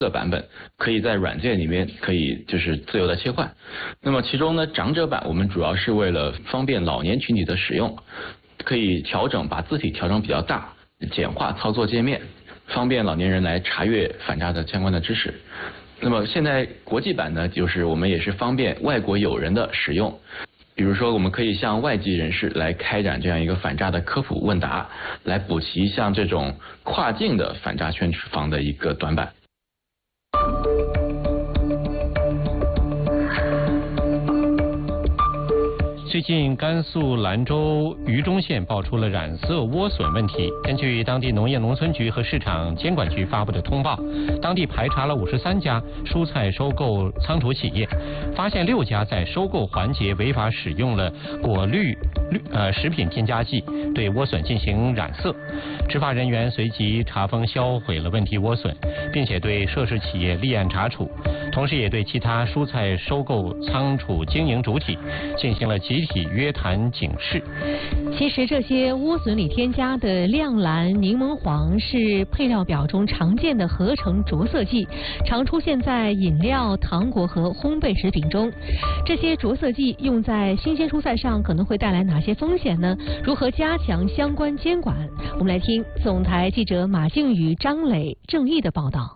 的版本，可以在软件里面可以就是自由的切换。那么其中呢，长者版我们主要是为了方便老年群体的使用，可以把字体调整比较大，简化操作界面，方便老年人来查阅反诈的相关的知识。那么现在国际版呢，就是我们也是方便外国友人的使用。比如说，我们可以向外籍人士来开展这样一个反诈的科普问答，来补齐像这种跨境的反诈宣防的一个短板。 最近，甘肃兰州榆中县爆出了染色莴笋问题。根据当地农业农村局和市场监管局发布的通报，当地排查了53家蔬菜收购仓储企业，发现6家在收购环节违法使用了果绿食品添加剂，对莴笋进行染色。执法人员随即查封销毁了问题莴笋，并且对涉事企业立案查处，同时也对其他蔬菜收购仓储经营主体进行了集体约谈警示。 其实这些莴笋里添加的亮蓝、柠檬黄是配料表中常见的合成着色剂，常出现在饮料、糖果和烘焙食品中。这些着色剂用在新鲜蔬菜上可能会带来哪些风险呢？如何加强相关监管？我们来听总台记者马靖宇、张磊、郑毅的报道。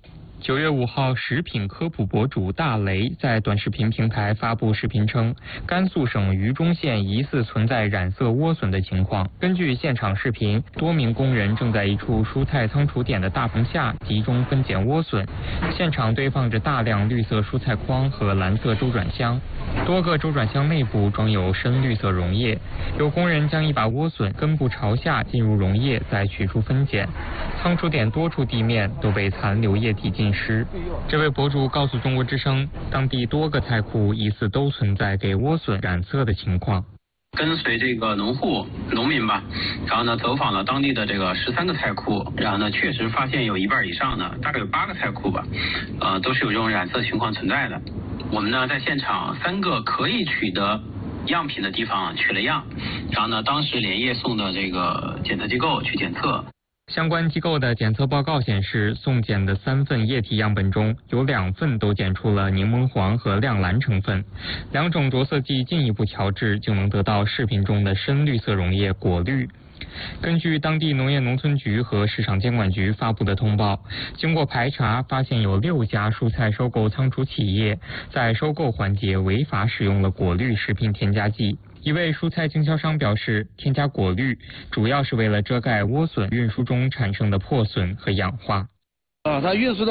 9月5号，食品科普博主大雷在短视频平台发布视频称，甘肃省榆中县疑似存在染色莴笋的情况。根据现场视频，多名工人正在一处蔬菜仓储点的大棚下集中分拣莴笋，现场堆放着大量绿色蔬菜筐和蓝色周转箱，多个周转箱内部装有深绿色溶液。有工人将一把莴笋根部朝下进入溶液，再取出分拣。仓储点多处地面都被残留液体浸湿。这位博主告诉中国之声，当地多个菜库疑似都存在给莴笋染色的情况。 跟随这个农民吧，然后呢走访了当地的这个13个菜库，然后呢确实发现有1半以上呢，大概有8个菜库吧，都是有这种染色情况存在的。我们呢在现场3个可以取得样品的地方取了样，然后呢当时连夜送的这个检测机构去检测。 相关机构的检测报告显示，送检的3份液体样本中有2份都检出了柠檬黄和亮蓝成分，2种着色剂进一步调制就能得到视频中的深绿色溶液果绿。根据当地农业农村局和市场监管局发布的通报，经过排查，发现有6家蔬菜收购仓储企业在收购环节违法使用了果绿食品添加剂。一位蔬菜经销商表示，添加果绿主要是为了遮盖莴笋运输中产生的破损和氧化。 它运输的